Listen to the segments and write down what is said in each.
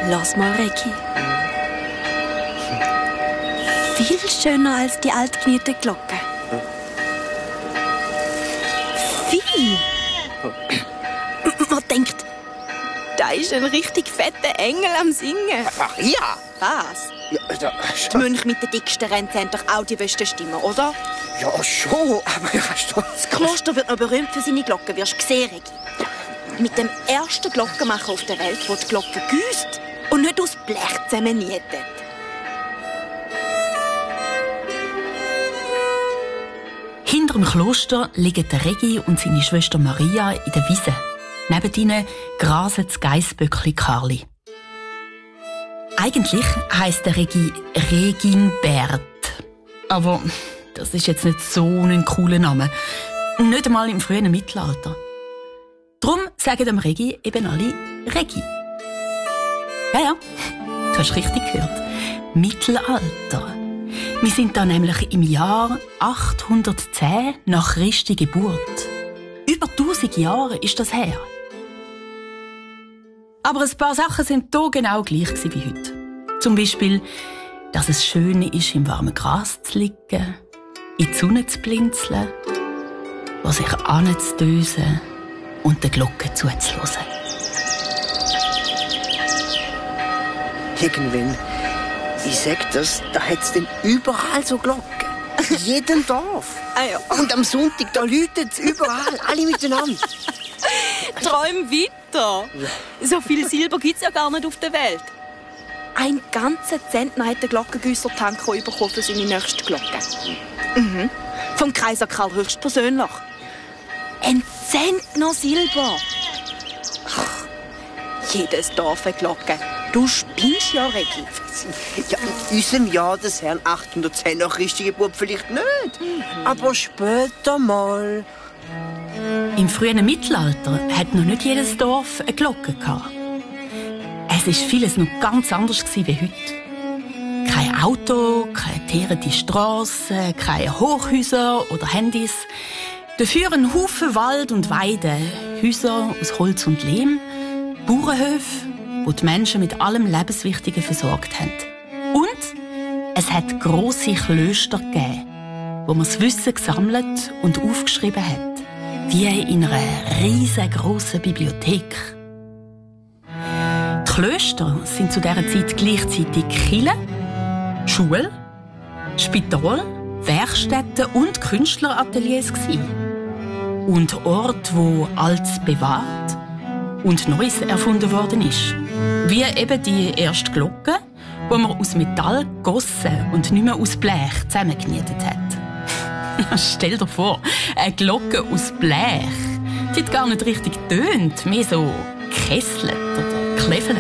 Lass mal, Regi. Viel schöner als die altgenierte Glocke. Viel. Man denkt, da ist ein richtig fetter Engel am Singen. Maria! Was? Ja, Die Mönche mit den dicksten Ränzen haben doch auch die besten Stimmen, oder? ja, schon, aber ja, Das Kloster wird noch berühmt für seine Glocken, wirst du sehen, Regi. Mit dem ersten Glockenmacher auf der Welt, der die Glocke gießt und nicht aus Blech zusammennietet. Hinter dem Kloster liegen der Regi und seine Schwester Maria in der Wiese. Neben ihnen grasen das Geissböckli Karli. Eigentlich heisst der Regi Reginbert. Aber das ist jetzt nicht so ein cooler Name. Nicht einmal im frühen Mittelalter. Darum sagen dem Regi eben alle Regi. Ja, du hast richtig gehört. Mittelalter. Wir sind da nämlich im Jahr 810 nach Christi Geburt. Über 1000 Jahre ist das her. Aber ein paar Sachen sind hier genau gleich wie heute. Zum Beispiel, dass es schön ist, im warmen Gras zu liegen, in die Sonne zu blinzeln, wo sich anzudösen und der Glocke zuzuhören. irgendwann, ich sag das, da hat's denn überall so Glocken. In jedem Dorf. Ah ja. Und am Sonntag, da läutet's überall, alle miteinander. Träum weiter. So viel Silber gibt es ja gar nicht auf der Welt. Ein ganzer Zentner hat der Glockengüsser Tanko bekommen für seine nächste Glocke. Mhm. Vom Kaiser Karl höchstpersönlich. Ein Zentner Silber. Ach, jedes Dorf eine Glocke. Du spinnst ja, Regi. Ja, in unserem Jahr des Herrn 810 nach Christi Geburt vielleicht nicht. Aber später mal. Im frühen Mittelalter hat noch nicht jedes Dorf eine Glocke gehabt. Es war vieles noch ganz anders wie heute. Kein Auto, keine teerende Strasse, keine Hochhäuser oder Handys. Dafür ein Haufen Wald und Weide, Häuser aus Holz und Lehm, Bauernhöfe, wo die Menschen mit allem Lebenswichtigen versorgt haben. Und es hat grosse Klöster gegeben, wo man das Wissen gesammelt und aufgeschrieben hat, wie in einer riesengroßen Bibliothek. Die Klöster sind zu dieser Zeit gleichzeitig Kirche, Schule, Spital, Werkstätten und Künstlerateliers gewesen. Und Orte, wo Altes bewahrt und Neues erfunden worden ist. Wie eben die erste Glocke, die man aus Metall gegossen und nicht mehr aus Blech zusammengenietet hat. Stell dir vor, eine Glocke aus Blech. Die hat gar nicht richtig tönt, mehr so gekesselt oder gekläffelt.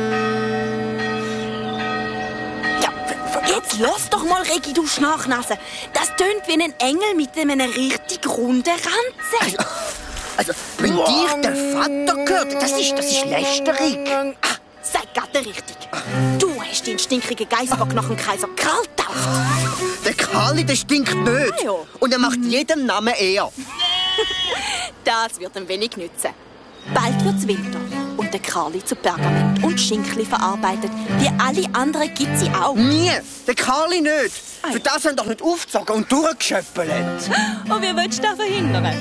Ja, jetzt lass doch mal, Regi, du Schnarchnase. Das tönt wie ein Engel mit einem richtig runden Ranzen. Also, wenn dir der Vater gehört, das ist lästerig. Sei gerade richtig. Du hast den stinkrigen Geissbock nach dem Kaiser Karl getauft. Der Karli, der stinkt nicht. Ah, ja. Und er macht jedem Namen eher. Das wird ihm wenig nützen. Bald wird's Winter und der Karli zu Pergament und Schinkli verarbeitet. Wie alle anderen gibt sie auch. Nie, der Karli nicht. Für das haben doch nicht aufgezogen und durchgeschöppelt. Und wie willst du das verhindern?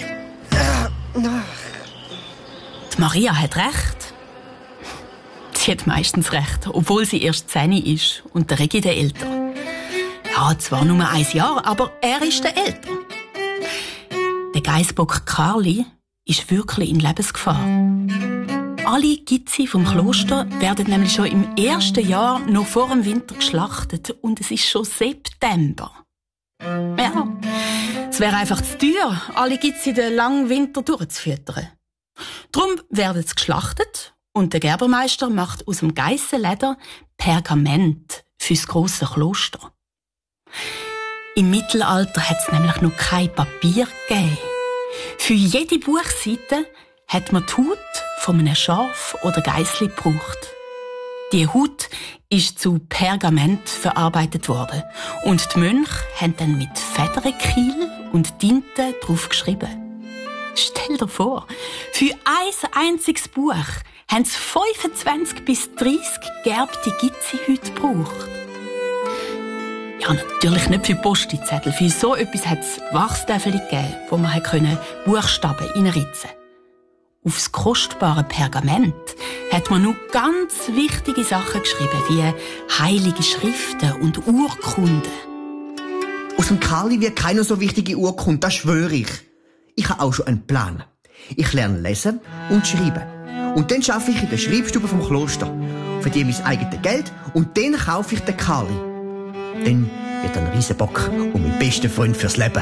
Die Maria hat recht. Sie hat meistens recht, obwohl sie erst 10 ist und der Regi der Ältere. Ja, zwar nur 1 Jahr, aber er ist der Ältere. Der Geissbock Karli ist wirklich in Lebensgefahr. Alle Gitzi vom Kloster werden nämlich schon im ersten Jahr noch vor dem Winter geschlachtet und es ist schon September. Ja, es wäre einfach zu teuer, alle Gitzi den langen Winter durchzufüttern. Darum werden sie geschlachtet und der Gerbermeister macht aus dem Geissenleder Pergament fürs grosse Kloster. Im Mittelalter hat es nämlich noch kein Papier gegeben. Für jede Buchseite hat man die Haut von einem Schaf oder Geissli gebraucht. Die Haut ist zu Pergament verarbeitet worden und die Mönche haben dann mit Federkiel und Tinte drauf geschrieben. Stell dir vor, für ein einziges Buch haben sie 25 bis 30 gegerbte Gizzi-Hüte gebraucht. Ja, natürlich nicht für Postizettel. Für so etwas hat es Wachstäfel gegeben, wo man Buchstaben reinritzen konnte. Aufs kostbare Pergament hat man nur ganz wichtige Sachen geschrieben, wie heilige Schriften und Urkunden. Aus dem Karli wird keine so wichtige Urkunde, das schwöre ich. Ich habe auch schon einen Plan. Ich lerne lesen und schreiben. Und dann arbeite ich in der Schreibstube vom Kloster. Verdiene mein eigenes Geld und dann kaufe ich den Karli. Dann wird er ein Riesenbock und mein bester Freund fürs Leben.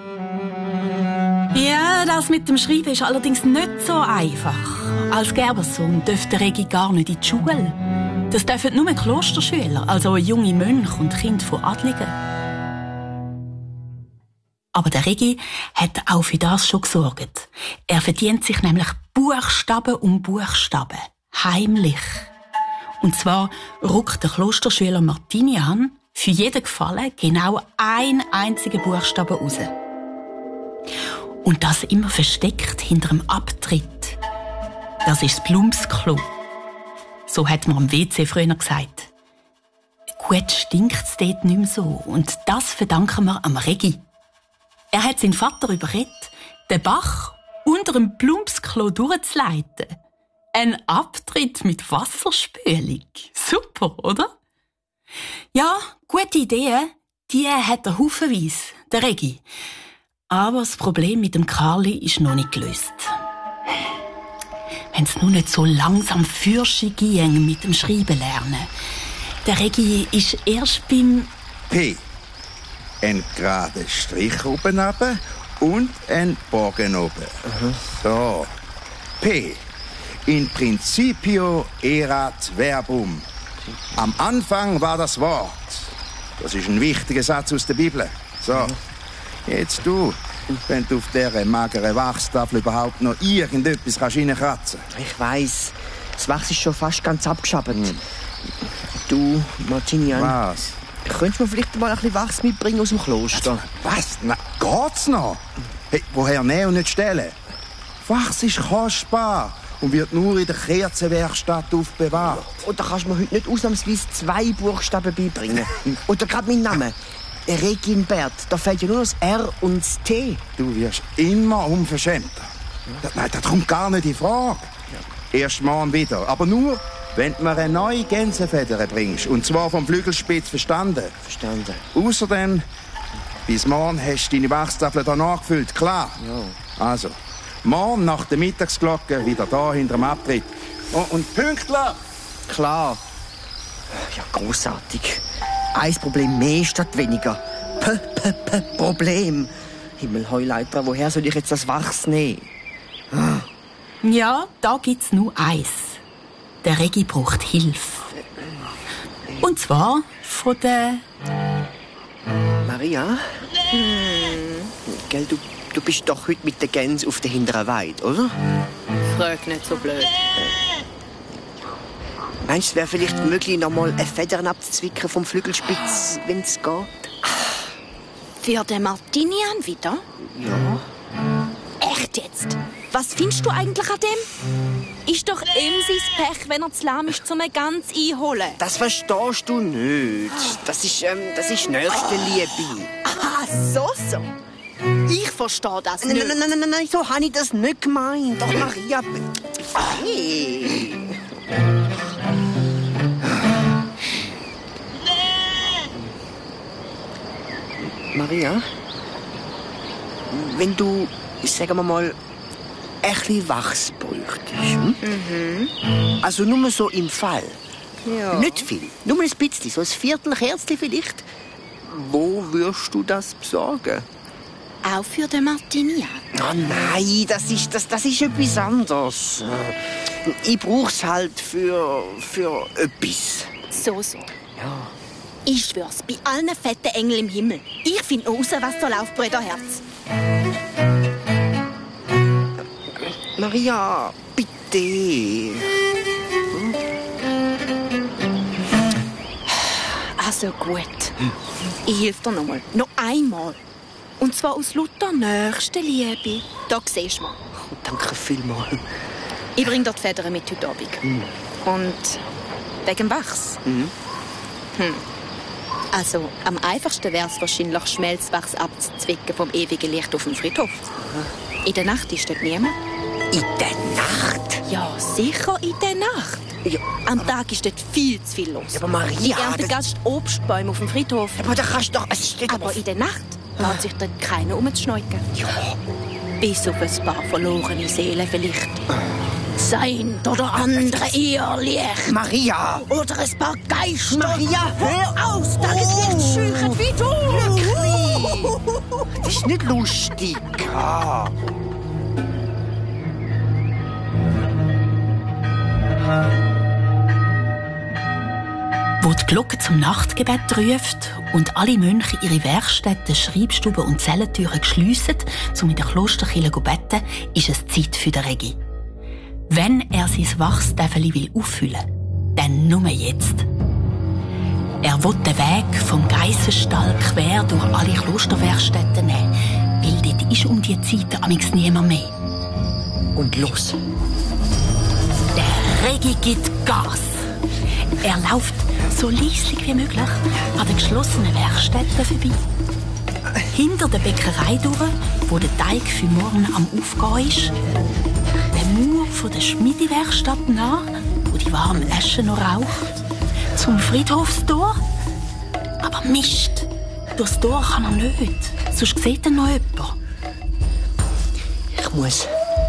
Ja, das mit dem Schreiben ist allerdings nicht so einfach. Als Gerbersohn dürfte Regi gar nicht in die Schule. Das dürfen nur Klosterschüler, also junge Mönche und Kinder von Adligen. Aber der Regi hat auch für das schon gesorgt. Er verdient sich nämlich Buchstaben um Buchstaben. Heimlich. Und zwar rückt der Klosterschüler Martinian für jeden Gefallen genau einen einzigen Buchstaben raus. Und das immer versteckt hinter dem Abtritt. Das ist das Plumpsklo. So hat man am WC früher gesagt. Gut stinkt es dort nicht mehr so. Und das verdanken wir am Regi. Er hat seinen Vater überredet, den Bach unter dem Plumpsklo durchzuleiten. Ein Abtritt mit Wasserspülung. Super, oder? Ja, gute Ideen, die hat er haufenweise, der Regi. Aber das Problem mit dem Karli ist noch nicht gelöst. Wenn es nur nicht so langsam Fürsche ging mit dem Schreiben lernen. Der Regi ist erst beim P. Ein gerader Strich oben runter und ein Bogen oben. So. P. In principio erat verbum. Am Anfang war das Wort. Das ist ein wichtiger Satz aus der Bibel. So. Jetzt du, wenn du auf dieser mageren Wachstafel überhaupt noch irgendetwas reinkratzen kannst. Ich weiss, das Wachs ist schon fast ganz abgeschabt. Du, Martinian. Was? Könntest du mir vielleicht mal ein bisschen Wachs mitbringen aus dem Kloster? Was? Na, geht's noch? Hey, woher nehmen und nicht stellen? Wachs ist kostbar und wird nur in der Kerzenwerkstatt aufbewahrt. Oder kannst du mir heute nicht ausnahmsweise 2 Buchstaben beibringen? Oder gerade meinen Namen? Reginbert, da fehlt ja nur das R und das T. Du wirst immer unverschämter. Nein, das kommt gar nicht in Frage. Erst morgen wieder, aber nur, wenn du mir eine neue Gänsefeder bringst. Und zwar vom Flügelspitz verstanden. Verstanden. Außerdem, bis morgen hast du deine Wachstafel da nachgefüllt, klar? Ja. Also, morgen nach der Mittagsglocke wieder da hinter dem Abtritt. Oh, und pünktlich! Klar. Ja, großartig. Ein Problem mehr statt weniger. Problem. Himmelheuleiter, woher soll ich jetzt das Wachs nehmen? Ja, da gibt's nur eins. Der Regi braucht Hilfe. Und zwar von der... Maria? Gell, du bist doch heute mit der Gänse auf der hinteren Weide, oder? Frag nicht so blöd. Meinst du, es wäre vielleicht möglich, noch mal eine Federn abzuzwicken vom Flügelspitz, wenn es geht? Für den Martinian wieder? Ja. Echt jetzt? Was findest du eigentlich an dem? Ist doch ihm sein Pech, wenn er zu lahm ist, um eine Gans einholen. Das verstehst du nicht. Das ist Nächstenliebe. Ah, so. Ich verstehe das nicht. Nein, so habe ich das nicht gemeint. Doch, Maria... Hey. Maria, wenn du, sagen wir mal, ein bisschen Wachs bräuchtest, Also nur so im Fall. Ja. Nicht viel, nur ein bisschen, so ein Viertelkerzchen vielleicht. Wo wirst du das besorgen? Auch für den Martinian? Oh nein, das ist etwas anderes. Ich brauch's halt für etwas. So. Ja. Ich schwör's, bei allen fetten Engeln im Himmel. Ich find noch raus, was da läuft, Brüderherz. Maria, bitte. Also gut. Ich helfe dir nochmal. Noch einmal. Und zwar aus lauter Nächstenliebe. Da siehst du mal. Danke vielmals. Ich bringe dort Federn mit heute Abend. Und wegen dem Wachs? Also, am einfachsten wäre es wahrscheinlich, Schmelzwachs abzuzwicken vom ewigen Licht auf dem Friedhof. In der Nacht ist dort niemand. In der Nacht? Ja, sicher in der Nacht. Ja, Am Tag ist dort viel zu viel los. aber Maria... Ich ernte ganz Obstbäume auf dem Friedhof. Aber da kannst du doch... Es steht Aber in der Nacht lässt sich dort keiner umzuschneuken. Ja. Bis auf ein paar verlorene Seelen vielleicht. Sein oder andere Irrlicht. Maria! Oder ein paar Geister. Maria, hör aus! Tageslicht scheuchen wie du! Das ist nicht lustig. Wo die Glocke zum Nachtgebet ruft und alle Mönche ihre Werkstätten, Schreibstuben und Zellentüren schliessen, um in der Klosterkirche zu beten, ist es Zeit für den Regi. Wenn er sein Wachstäfeli will auffüllen, dann nur jetzt. Er will den Weg vom Geissenstall quer durch alle Klosterwerkstätten nehmen, weil dort ist um die Zeit amigs niemand mehr. Und los. Der Regi gibt Gas. Er läuft so leislich wie möglich an den geschlossenen Werkstätten vorbei. Hinter der Bäckerei durch, wo der Teig für morgen am Aufgehen ist. Den Mauer von der Schmiedewerkstatt nach, wo die warme Asche noch raucht. Zum Friedhofstor. Aber Mist, durchs Tor kann er nicht. Sonst sieht er noch jemand. Ich muss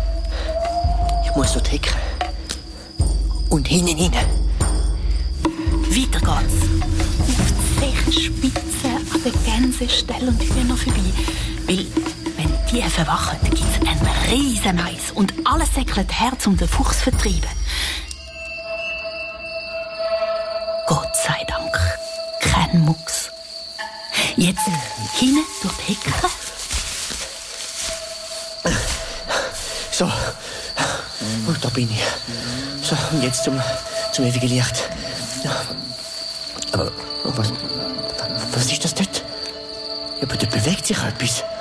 dort hicken. Und hinten rein. Weiter geht's. Auf die Zechenspitze, an den Gänseställen und Hühner vorbei. Weil, wenn die verwachen, gibt's einen riesen Mais und alles säckelt her, um den Fuchs zu vertreiben. Gott sei Dank, kein Mucks. Jetzt hinten durch die Hecke. So. Und da bin ich. So, und jetzt zum ewigen Licht. Ja. Aber was ist das dort? Ja, aber dort bewegt sich etwas.